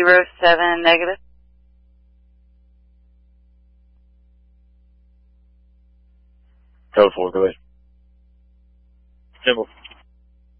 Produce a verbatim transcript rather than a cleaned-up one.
zero seven negative. Code four, go ahead. Symbol.